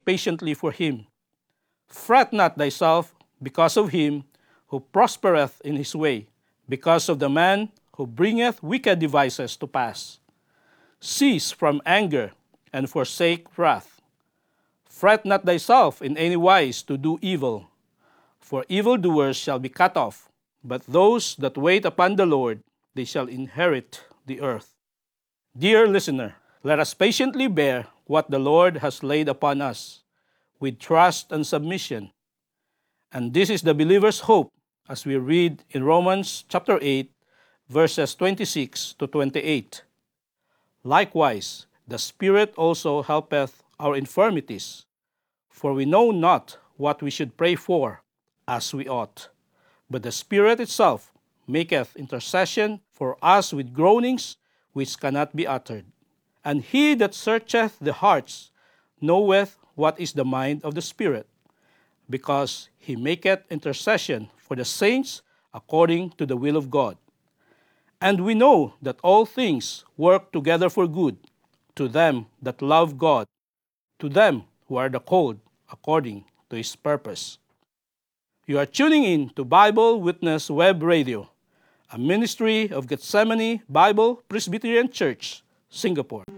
patiently for him. Fret not thyself because of him who prospereth in his way, because of the man who bringeth wicked devices to pass. Cease from anger, and forsake wrath. Fret not thyself in any wise to do evil, for evildoers shall be cut off, but those that wait upon the Lord, they shall inherit the earth. Dear listener, let us patiently bear what the Lord has laid upon us, with trust and submission. And this is the believer's hope, as we read in Romans chapter 8, verses 26 to 28. Likewise, the Spirit also helpeth our infirmities, for we know not what we should pray for as we ought. But the Spirit itself maketh intercession for us with groanings which cannot be uttered. And he that searcheth the hearts knoweth what is the mind of the Spirit, because he maketh intercession for the saints according to the will of God. And we know that all things work together for good, to them that love God, to them who are the called according to his purpose. You are tuning in to Bible Witness Web Radio, a ministry of Gethsemane Bible Presbyterian Church, Singapore.